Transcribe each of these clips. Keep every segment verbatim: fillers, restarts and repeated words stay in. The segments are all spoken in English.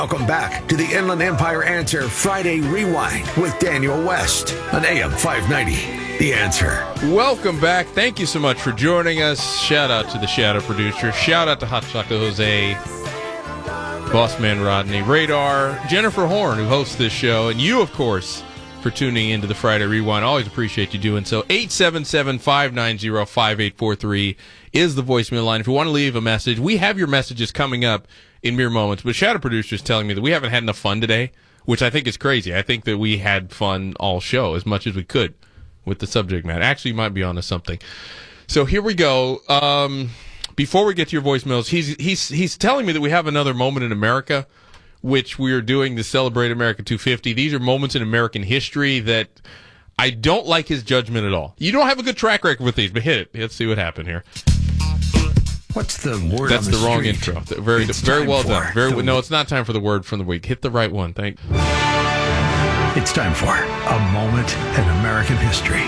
Welcome back to the Inland Empire Answer Friday Rewind with Daniel West on A M five ninety. The Answer. Welcome back. Thank you so much for joining us. Shout out to the Shadow Producer. Shout out to Hot Chocolate Jose, Bossman Rodney, Radar, Jennifer Horn, who hosts this show, and you, of course, for tuning into the Friday Rewind. Always appreciate you doing so. eight seven seven, five nine zero, five eight four three is the voicemail line. If you want to leave a message, we have your messages coming up in mere moments. But Shadow Producer is telling me that we haven't had enough fun today, which I think is crazy. I think that we had fun all show as much as we could with the subject matter. Actually, you might be onto something. So here we go. Um, before we get to your voicemails, he's he's he's telling me that we have another moment in America, which we are doing to celebrate America two fifty. These are moments in American history that I don't like his judgment at all. You don't have a good track record with these, but hit it. Let's see what happened here. What's the word? That's on the, the wrong street? intro. Very, It's very time well for done. Very the- no, it's not time for the word from the week. Hit the right one. Thank. It's time for a moment in American history.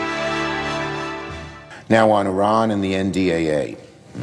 Now on Iran and the N D A A.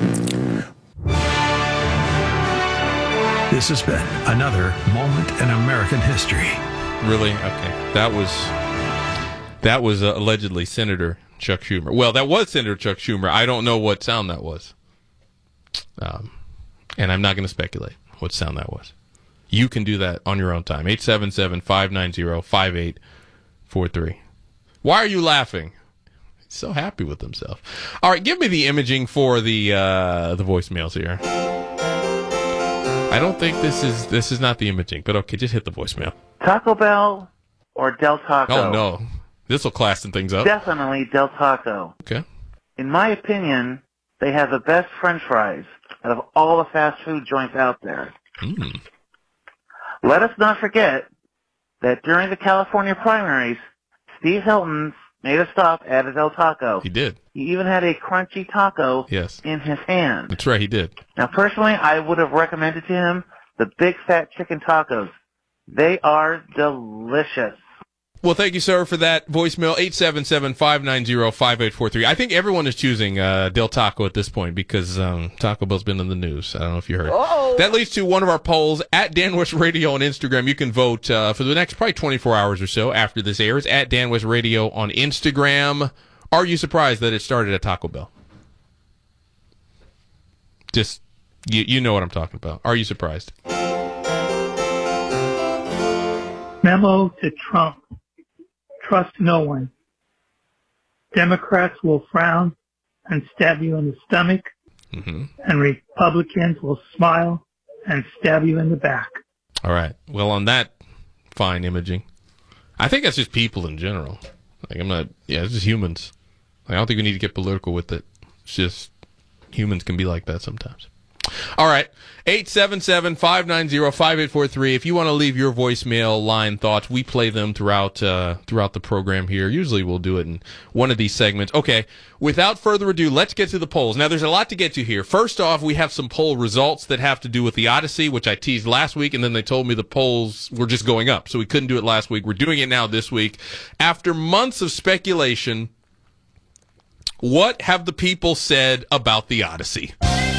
This has been another moment in American history. Really? Okay. That was that was uh, allegedly Senator Chuck Schumer. Well, that was Senator Chuck Schumer. I don't know what sound that was. Um, and I'm not going to speculate what sound that was. You can do that on your own time. eight seven seven, five nine zero, five eight four three. Why are you laughing? He's so happy with himself. All right, give me the imaging for the uh, the voicemails here. I don't think this is this is not the imaging, but okay, just hit the voicemail. Taco Bell or Del Taco? Oh, no. This will classen things up. Definitely Del Taco. Okay. In my opinion, they have the best french fries out of all the fast food joints out there. Mm. Let us not forget that during the California primaries, Steve Hilton made a stop at a Del Taco. He did. He even had a crunchy taco Yes. in his hand. That's right, he did. Now, personally, I would have recommended to him the big fat chicken tacos. They are delicious. Well, thank you, sir, for that voicemail. eight seven seven, five nine zero, five eight four three. I think everyone is choosing uh, Del Taco at this point because um, Taco Bell's been in the news. I don't know if you heard. Uh-oh. That leads to one of our polls at Dan West Radio on Instagram. You can vote uh, for the next probably twenty-four hours or so after this airs at Dan West Radio on Instagram. Are you surprised that it started at Taco Bell? Just, you, you know what I'm talking about. Are you surprised? Memo to Trump. Trust no one. Democrats will frown and stab you in the stomach, Mm-hmm. and Republicans will smile and stab you in the back. All right. Well, on that fine imaging, I think that's just people in general. Like, I'm not, yeah, it's just humans. Like, I don't think we need to get political with it. It's just humans can be like that sometimes. All right. eight seven seven, five nine zero, five eight four three. If you want to leave your voicemail line thoughts, we play them throughout uh, throughout the program here. Usually we'll do it in one of these segments. Okay. Without further ado, let's get to the polls. Now, there's a lot to get to here. First off, we have some poll results that have to do with the Odyssey, which I teased last week, and then they told me the polls were just going up, so we couldn't do it last week. We're doing it now this week. After months of speculation, what have the people said about the Odyssey?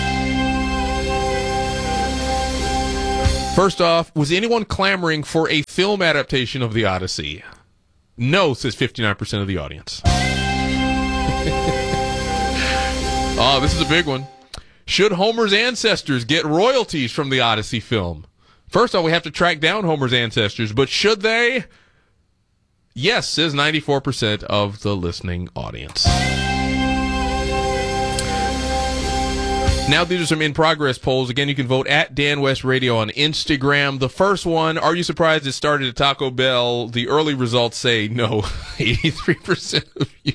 First off, was anyone clamoring for a film adaptation of the Odyssey? No, says fifty-nine percent of the audience. Oh, this is a big one. Should Homer's ancestors get royalties from the Odyssey film? First off, we have to track down Homer's ancestors, but should they? Yes, says ninety-four percent of the listening audience. Now, these are some in-progress polls. Again, you can vote at Dan West Radio on Instagram. The first one, are you surprised it started at Taco Bell? The early results say no, eighty-three percent of you.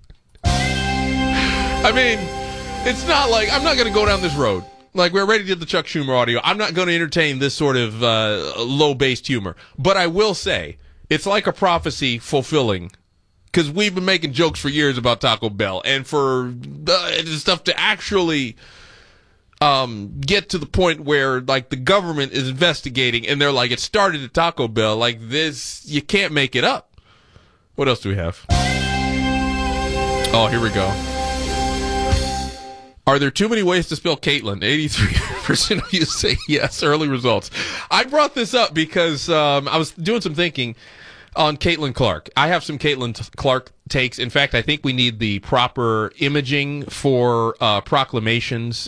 I mean, it's not like, I'm not going to go down this road. Like, we're ready to get the Chuck Schumer audio. I'm not going to entertain this sort of uh, low-based humor. But I will say, it's like a prophecy fulfilling. Because we've been making jokes for years about Taco Bell. And for uh, stuff to actually... Um, get to the point where, like, the government is investigating and they're like, it started at Taco Bell. Like, this, you can't make it up. What else do we have? Oh, here we go. Are there too many ways to spell Caitlin? eighty-three percent of you say yes. Early results. I brought this up because um, I was doing some thinking on Caitlin Clark. I have some Caitlin Clark takes. In fact, I think we need the proper imaging for uh, proclamations.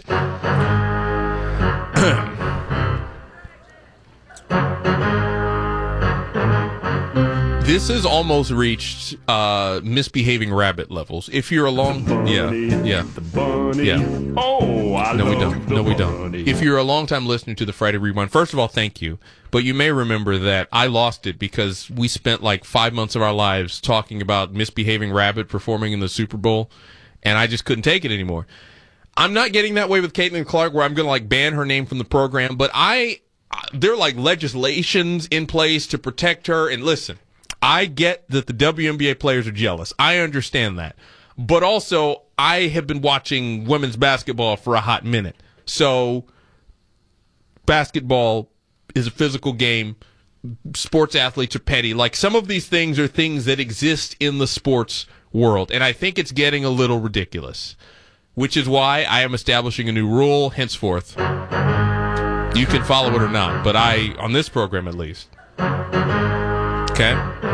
This has almost reached uh, misbehaving rabbit levels. If you're a long, yeah, yeah, yeah. Oh, I no, we love don't. the No, we bunny. don't. If you're a long-time listener to the Friday Rewind, first of all, thank you. But you may remember that I lost it because we spent like five months of our lives talking about misbehaving rabbit performing in the Super Bowl, and I just couldn't take it anymore. I'm not getting that way with Caitlin Clark, where I'm going to like ban her name from the program. But I, there are like legislations in place to protect her. And listen, I get that the W N B A players are jealous. I understand that. But also, I have been watching women's basketball for a hot minute. So, basketball is a physical game. Sports athletes are petty. Like, some of these things are things that exist in the sports world. And I think it's getting a little ridiculous. Which is why I am establishing a new rule henceforth. You can follow it or not, but I, on this program at least. Okay?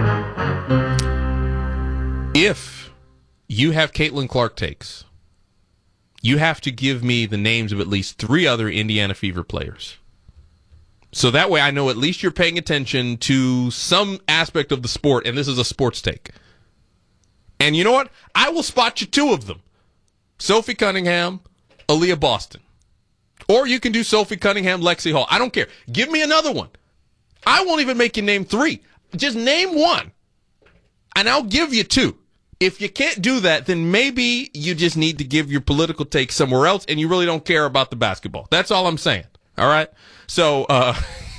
If you have Caitlin Clark takes, you have to give me the names of at least three other Indiana Fever players. So that way I know at least you're paying attention to some aspect of the sport, and this is a sports take. And you know what? I will spot you two of them. Sophie Cunningham, Aaliyah Boston. Or you can do Sophie Cunningham, Lexi Hall. I don't care. Give me another one. I won't even make you name three. Just name one. And I'll give you two. If you can't do that, then maybe you just need to give your political take somewhere else and you really don't care about the basketball. That's all I'm saying. All right? So, uh...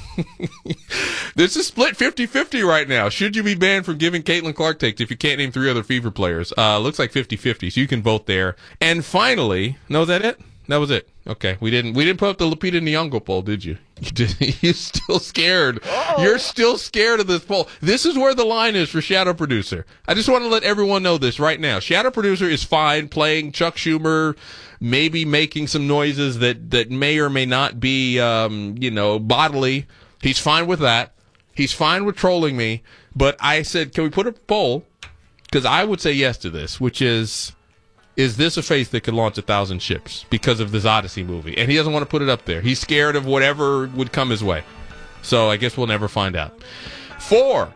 this is split fifty-fifty right now. Should you be banned from giving Caitlin Clark takes if you can't name three other Fever players? Uh, looks like fifty-fifty, so you can vote there. And finally, no, was that it? That was it. Okay, we didn't we didn't put up the Lupita Nyong'o poll, did you? You did. You're still scared. Oh. You're still scared of this poll. This is where the line is for Shadow Producer. I just want to let everyone know this right now. Shadow Producer is fine playing Chuck Schumer, maybe making some noises that, that may or may not be, um, you know, bodily. He's fine with that. He's fine with trolling me. But I said, can we put up a poll? Because I would say yes to this, which is, is this a face that could launch a thousand ships because of this Odyssey movie? And he doesn't want to put it up there. He's scared of whatever would come his way. So I guess we'll never find out. For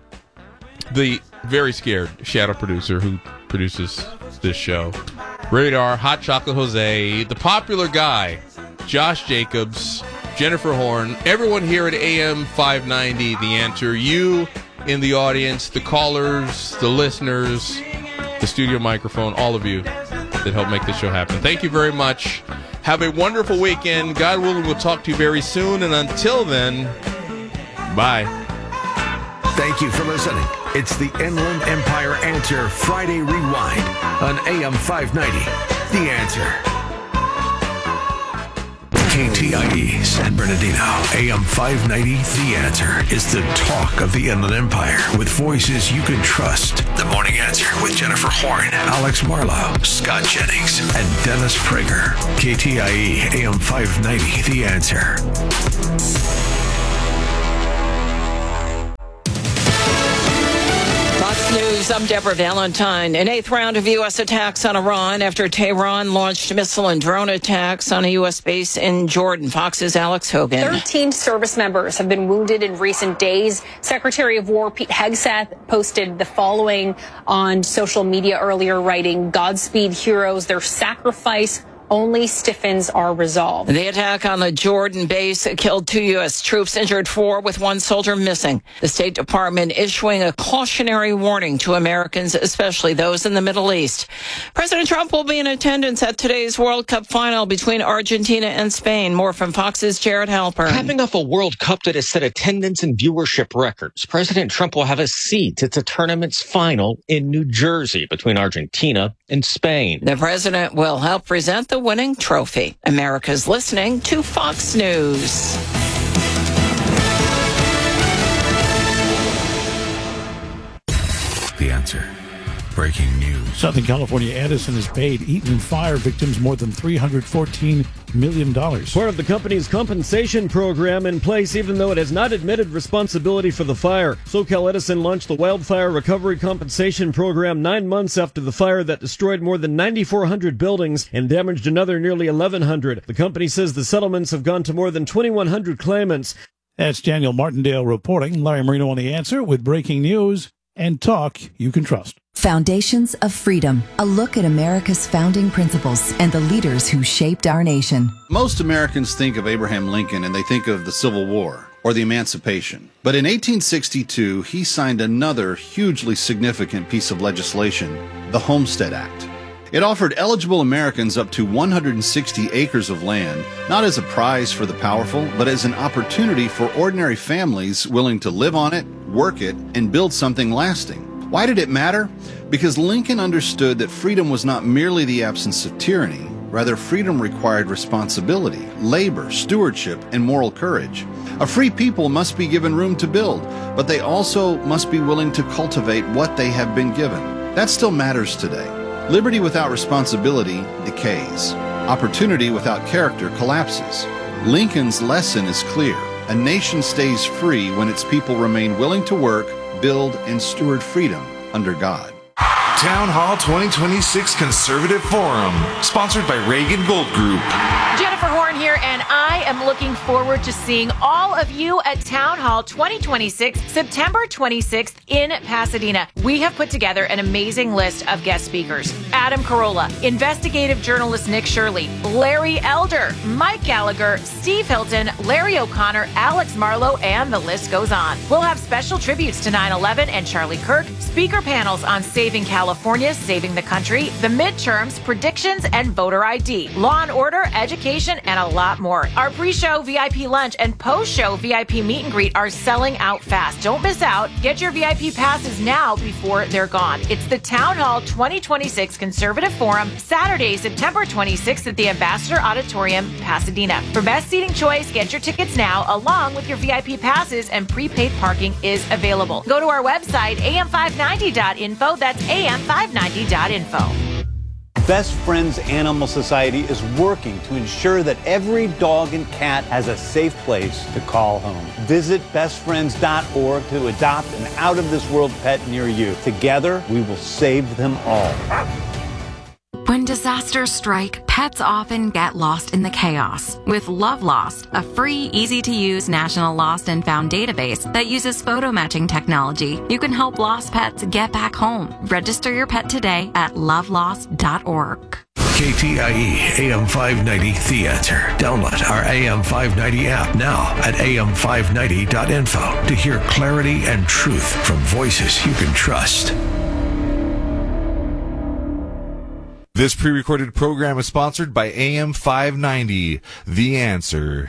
the very scared Shadow Producer who produces this show, Radar, Hot Chocolate Jose, the popular guy, Josh Jacobs, Jennifer Horn, everyone here at A M five ninety, The Answer, you in the audience, the callers, the listeners, the studio microphone, all of you that help make this show happen. Thank you very much. Have a wonderful weekend. God willing, we'll talk to you very soon. And until then, bye. Thank you for listening. It's the Inland Empire Answer Friday Rewind on A M five ninety, The Answer. K T I E San Bernardino, A M five ninety, The Answer is the talk of the Inland Empire with voices you can trust. The Morning Answer with Jennifer Horn, Alex Marlowe, Scott Jennings, and Dennis Prager. K T I E A M five ninety, The Answer. Fox News, I'm Deborah Valentine. An eighth round of U S attacks on Iran after Tehran launched missile and drone attacks on a U S base in Jordan. Fox's Alex Hogan. thirteen service members have been wounded in recent days. Secretary of War Pete Hegseth posted the following on social media earlier, writing, "Godspeed heroes, their sacrifice only stiffens our resolve." The attack on the Jordan base killed two U S troops, injured four, with one soldier missing. The State Department issuing a cautionary warning to Americans, especially those in the Middle East. President Trump will be in attendance at today's World Cup final between Argentina and Spain. More from Fox's Jared Halpern. Capping off a World Cup that has set attendance and viewership records, President Trump will have a seat at the tournament's final in New Jersey between Argentina and Spain. The president will help present the winning trophy. America's listening to Fox News. The Answer. breaking news. Southern California Edison has paid Eaton Fire victims more than three hundred fourteen million dollars. Part of the company's compensation program in place, even though it has not admitted responsibility for the fire. SoCal Edison launched the Wildfire Recovery Compensation Program nine months after the fire that destroyed more than nine thousand four hundred buildings and damaged another nearly eleven hundred. The company says the settlements have gone to more than twenty-one hundred claimants. That's Daniel Martindale reporting. Larry Marino on The Answer with breaking news and talk you can trust. Foundations of Freedom, a look at America's founding principles and the leaders who shaped our nation. Most Americans think of Abraham Lincoln and they think of the Civil War or the Emancipation. But in eighteen sixty-two, he signed another hugely significant piece of legislation, the Homestead Act. It offered eligible Americans up to one hundred sixty acres of land, not as a prize for the powerful, but as an opportunity for ordinary families willing to live on it, work it, and build something lasting. Why did it matter? Because Lincoln understood that freedom was not merely the absence of tyranny. Rather, freedom required responsibility, labor, stewardship, and moral courage. A free people must be given room to build, but they also must be willing to cultivate what they have been given. That still matters today. Liberty without responsibility decays. Opportunity without character collapses. Lincoln's lesson is clear. A nation stays free when its people remain willing to work, build, and steward freedom under God. Town Hall twenty twenty-six Conservative Forum, sponsored by Reagan Gold Group. Jennifer Horn here, and I am looking forward to seeing all of you at Town Hall twenty twenty-six, September twenty-sixth in Pasadena. We have put together an amazing list of guest speakers. Adam Carolla, investigative journalist Nick Shirley, Larry Elder, Mike Gallagher, Steve Hilton, Larry O'Connor, Alex Marlowe, and the list goes on. We'll have special tributes to nine eleven and Charlie Kirk, speaker panels on saving California, saving the country, the midterms, predictions, and voter I D, law and order, education, and a lot more. Our pre-show V I P lunch and post-show V I P meet and greet are selling out fast. Don't miss out. Get your V I P passes now before they're gone. It's the Town Hall twenty twenty-six Conservative Forum, Saturday, September twenty-sixth at the Ambassador Auditorium, Pasadena. For best seating choice, get your tickets now, along with your V I P passes, and prepaid parking is available. Go to our website, A M five ninety dot info. That's A M five ninety dot info. Best Friends Animal Society is working to ensure that every dog and cat has a safe place to call home. Visit best friends dot org to adopt an out-of-this-world pet near you. Together, we will save them all. When disasters strike, pets often get lost in the chaos. With Love Lost, a free, easy-to-use national lost and found database that uses photo matching technology, you can help lost pets get back home. Register your pet today at love lost dot org. K T I E A M five ninety The Answer. Download our A M five ninety app now at A M five ninety dot info to hear clarity and truth from voices you can trust. This pre-recorded program is sponsored by A M five ninety, The Answer.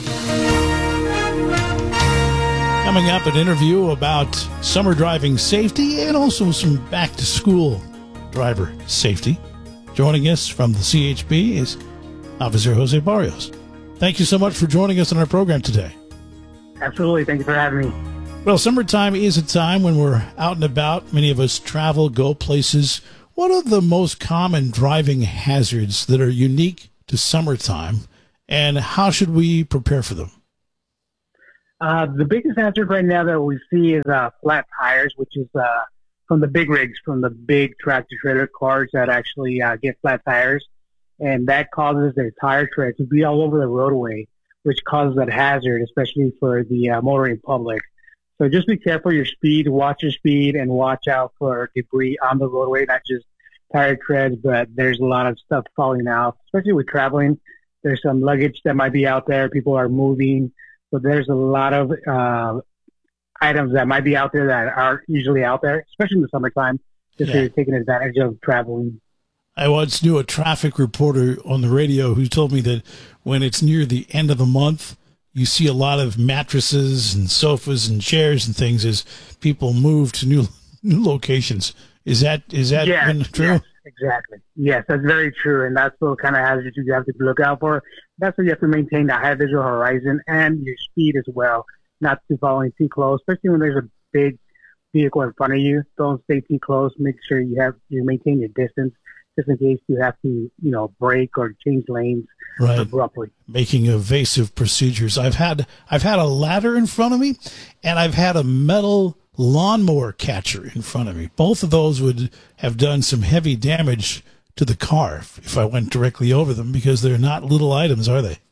Coming up, an interview about summer driving safety and also some back-to-school driver safety. Joining us from the C H P is Officer Jose Barrios. Thank you so much for joining us on our program today. Absolutely. Thank you for having me. Well, summertime is a time when we're out and about. Many of us travel, go places. What are the most common driving hazards that are unique to summertime, and how should we prepare for them? Uh, the biggest hazard right now that we see is uh, flat tires, which is uh, from the big rigs, from the big tractor-trailer cars that actually uh, get flat tires, and that causes their tire tread to be all over the roadway, which causes that hazard, especially for the uh, motoring public. So just be careful of your speed, watch your speed, and watch out for debris on the roadway, not just tire treads, but there's a lot of stuff falling out, especially with traveling. There's some luggage that might be out there. People are moving. So there's a lot of uh, items that might be out there that aren't usually out there, especially in the summertime, just yeah. so you're taking advantage of traveling. I once knew a traffic reporter on the radio who told me that when it's near the end of the month, you see a lot of mattresses and sofas and chairs and things as people move to new new locations. Is that is that yes, been true? Yes, exactly. Yes, that's very true, and that's the kind of hazards you have to look out for. That's why you have to maintain the high visual horizon and your speed as well, not to following too close, especially when there's a big vehicle in front of you. Don't stay too close. Make sure you have you maintain your distance, just in case you have to, you know, brake or change lanes right. abruptly. Making evasive procedures. I've had I've had a ladder in front of me, and I've had a metal lawnmower catcher in front of me. Both of those would have done some heavy damage to the car if, if I went directly over them, because they're not little items, are they?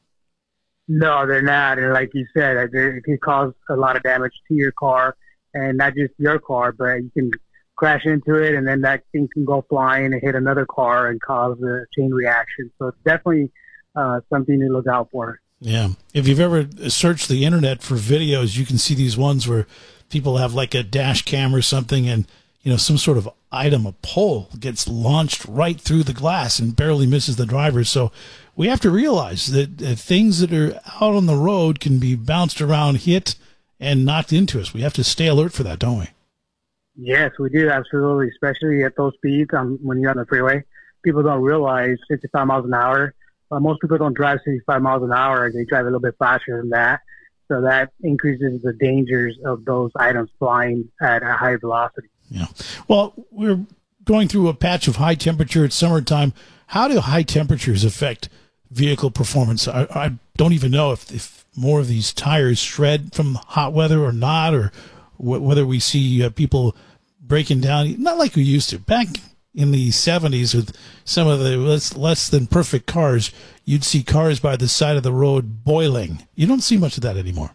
No, they're not. And like you said, it can cause a lot of damage to your car, and not just your car, but you can crash into it, and then that thing can go flying and hit another car and cause a chain reaction. So it's definitely uh, something to look out for. Yeah. If you've ever searched the internet for videos, you can see these ones where people have like a dash cam or something, and you know, some sort of item, a pole, gets launched right through the glass and barely misses the driver. So we have to realize that uh, things that are out on the road can be bounced around, hit, and knocked into us. We have to stay alert for that, don't we? Yes, we do, absolutely, especially at those speeds um, when you're on the freeway. People don't realize fifty-five miles an hour. Uh, most people don't drive sixty-five miles an hour. They drive a little bit faster than that. So that increases the dangers of those items flying at a high velocity. Yeah. Well, we're going through a patch of high temperature. It's summertime. How do high temperatures affect vehicle performance? I, I don't even know if, if more of these tires shred from hot weather or not, or wh- whether we see uh, people breaking down, not like we used to. Back in the seventies with some of the less, less than perfect cars, you'd see cars by the side of the road boiling. You don't see much of that anymore.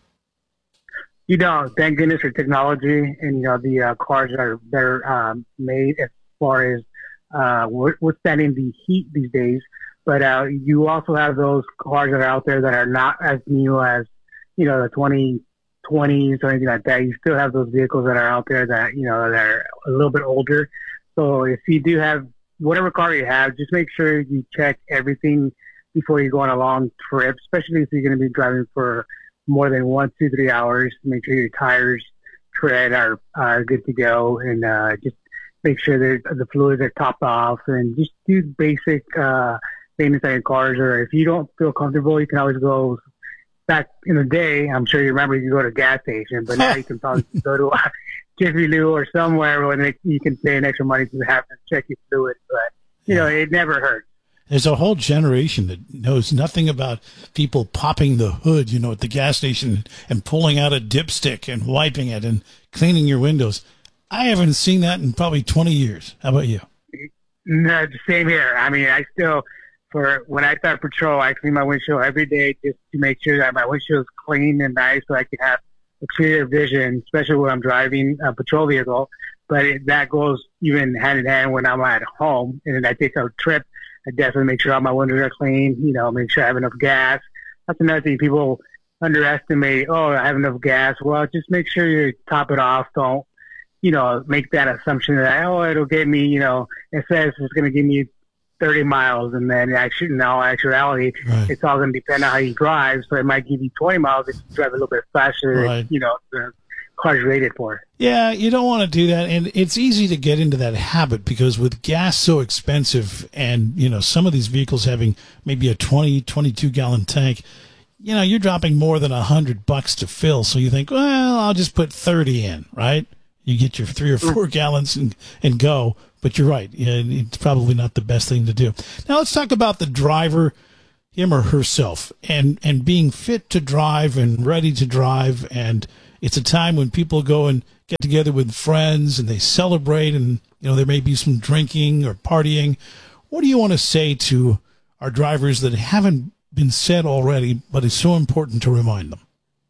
You know, thank goodness for technology and, you know, the uh, cars that are, that are um, made as far as uh, withstanding the heat these days. But uh, you also have those cars that are out there that are not as new as, you know, the twenty twenties or anything like that. You still have those vehicles that are out there that, you know, that are a little bit older. So if you do have whatever car you have, just make sure you check everything before you go on a long trip, especially if you're going to be driving for more than one, two, three hours. Make sure your tires, tread are, are good to go, and uh, just make sure that the fluids are topped off, and just do basic uh, maintenance on your cars. Or if you don't feel comfortable, you can always go. Back in the day, I'm sure you remember, you go to a gas station, but now you can probably go to a Jiffy Lube or somewhere where they, you can pay an extra money to have to check your fluids. But, you know, it never hurts. There's a whole generation that knows nothing about people popping the hood, you know, at the gas station and pulling out a dipstick and wiping it and cleaning your windows. I haven't seen that in probably twenty years. How about you? No, the same here. I mean, I still, for when I start patrol, I clean my windshield every day just to make sure that my windshield is clean and nice so I can have a clear vision, especially when I'm driving a patrol vehicle. But it, that goes even hand in hand when I'm at home and then I take a trip. I definitely make sure all my windows are clean, you know, make sure I have enough gas. That's another thing. People underestimate, oh, I have enough gas. Well, just make sure you top it off. Don't, you know, make that assumption that, oh, it'll get me, you know, it says it's going to give me thirty miles. And then actually, in all actuality, right. It's all going to depend on how you drive. So it might give you twenty miles if you drive a little bit faster right. than, you know, the car's rated for. Yeah, you don't want to do that. And it's easy to get into that habit because with gas so expensive and, you know, some of these vehicles having maybe a twenty, twenty-two gallon tank, you know, you're dropping more than a hundred bucks to fill. So you think, well, I'll just put thirty in, right? You get your three or four gallons and, and go. But you're right. It's probably not the best thing to do. Now let's talk about the driver, him or herself, and, and being fit to drive and ready to drive. And it's a time when people go and get together with friends and they celebrate, and you know there may be some drinking or partying. What do you want to say to our drivers that haven't been said already, but it's so important to remind them?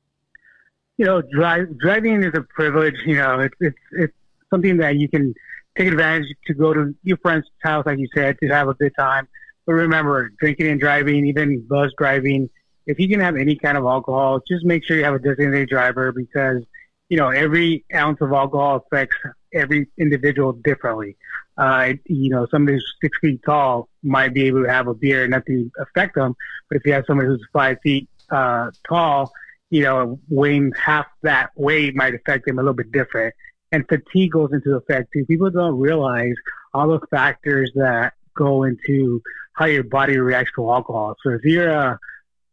You know, drive, driving is a privilege. You know, it's it's it's something that you can take advantage to go to your friend's house, like you said, to have a good time. But remember, drinking and driving, even bus driving, if you can have any kind of alcohol, just make sure you have a designated driver because, you know, every ounce of alcohol affects every individual differently. Uh, you know, somebody who's six feet tall might be able to have a beer and nothing affect them. But if you have somebody who's five feet uh, tall, you know, weighing half that weight might affect them a little bit different. And fatigue goes into effect too. People don't realize all the factors that go into how your body reacts to alcohol. So if you're a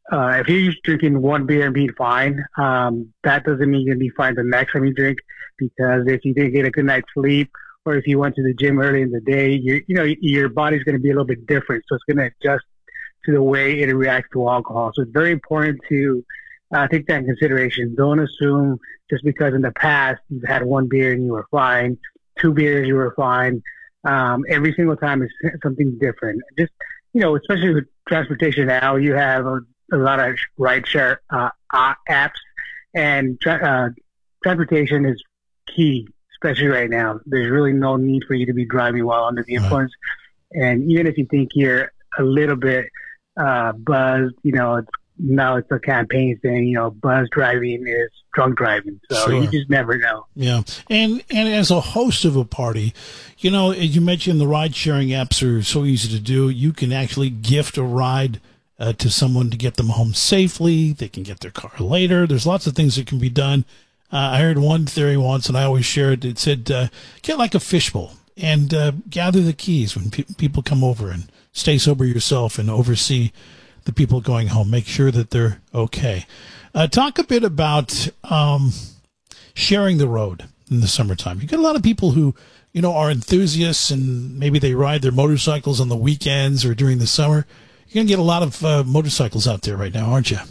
uh, if you're just drinking one beer and being fine, um, that doesn't mean you're going to be fine the next time you drink, because if you didn't get a good night's sleep, or if you went to the gym early in the day, you you know, your body's going to be a little bit different. So it's going to adjust to the way it reacts to alcohol. So it's very important to uh, take that in consideration. Don't assume just because in the past you've had one beer and you were fine, two beers you were fine. Um, every single time is something different. Just, you know, especially with transportation now, you have a, a lot of ride share uh, apps, and tra- uh, transportation is key, especially right now. There's really no need for you to be driving while under the influence. Right. And even if you think you're a little bit uh, buzzed, you know, it's, now it's a campaign thing, you know, buzz driving is drunk driving. So Sure. you just never know. Yeah. And and as a host of a party, you know, as you mentioned, the ride-sharing apps are so easy to do. You can actually gift a ride uh, to someone to get them home safely. They can get their car later. There's lots of things that can be done. Uh, I heard one theory once, and I always share it. It said, uh, get like a fishbowl and uh, gather the keys when pe- people come over, and stay sober yourself and oversee the people going home. Make sure that they're okay. Uh, talk a bit about um, sharing the road in the summertime. You get a lot of people who, you know, are enthusiasts, and maybe they ride their motorcycles on the weekends or during the summer. You're going to get a lot of uh, motorcycles out there right now, aren't you?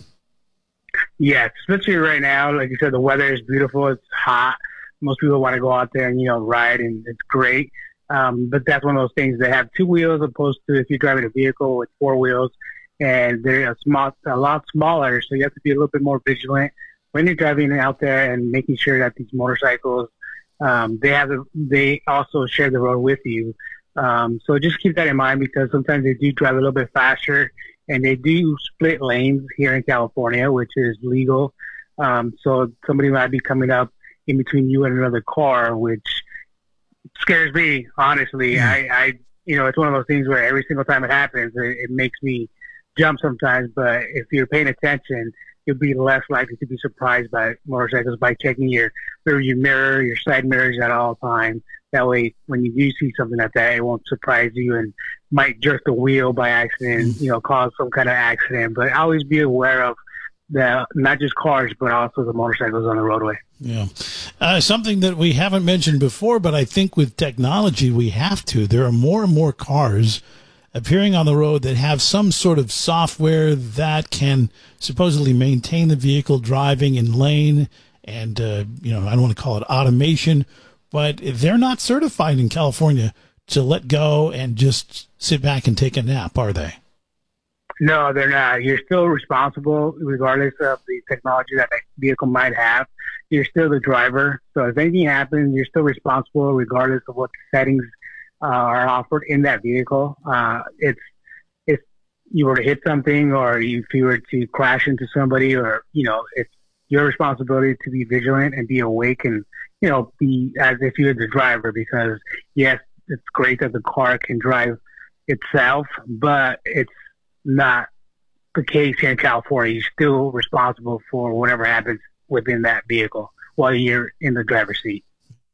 Yeah, especially right now. Like you said, the weather is beautiful. It's hot. Most people want to go out there and, you know, ride, and it's great. Um, but that's one of those things that have two wheels, opposed to if you're driving a vehicle with four wheels, and they're a, small, a lot smaller. So you have to be a little bit more vigilant when you're driving out there, and making sure that these motorcycles, um, they have the, they also share the road with you. Um, so just keep that in mind, because sometimes they do drive a little bit faster, and they do split lanes here in California, which is legal. Um, so somebody might be coming up in between you and another car, which scares me, honestly. Mm. I, I, you know, it's one of those things where every single time it happens, it, it makes me jump sometimes. But if you're paying attention, you'll be less likely to be surprised by motorcycles by checking your rearview mirror, your side mirrors at all times. That way, when you do see something like that, it won't surprise you and might jerk the wheel by accident, you know, cause some kind of accident. But always be aware of the, not just cars, but also the motorcycles on the roadway. Yeah. Uh, something that we haven't mentioned before, but I think with technology we have to. There are more and more cars appearing on the road that have some sort of software that can supposedly maintain the vehicle driving in lane, and, uh, you know, I don't want to call it automation, but they're not certified in California to let go and just sit back and take a nap, are they? No, they're not. You're still responsible regardless of the technology that the vehicle might have. You're still the driver. So if anything happens, you're still responsible regardless of what settings uh, are offered in that vehicle. Uh, it's if you were to hit something, or if you were to crash into somebody, or, you know, it's your responsibility to be vigilant and be awake, and, you know, be as if you're the driver, because yes, it's great that the car can drive itself, but it's not the case here in California. You're still responsible for whatever happens within that vehicle while you're in the driver's seat.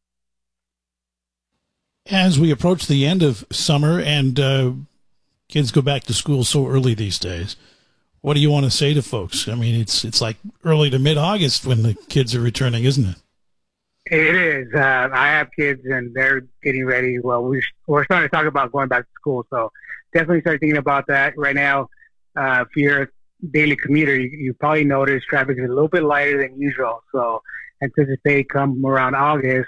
As we approach the end of summer and uh, kids go back to school so early these days, what do you want to say to folks? I mean, it's it's like early to mid-August when the kids are returning, isn't it? It is. Uh, I have kids, and they're getting ready. Well, we're, we're starting to talk about going back to school, so definitely start thinking about that. Right now, uh, if you're a daily commuter, you, you probably notice traffic is a little bit lighter than usual. So anticipate come around August,